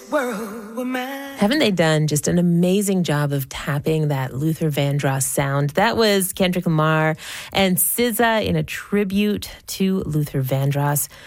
world were mine. Haven't they done just an amazing job of tapping that Luther Vandross sound? That was Kendrick Lamar and SZA in a tribute to Luther Vandross.